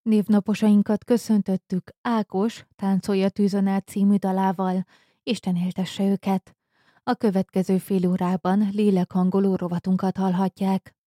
Névnaposainkat köszöntöttük Ákos Táncolja tűzön át című dalával, Isten éltesse őket. A következő fél órában lélekhangoló rovatunkat hallhatják.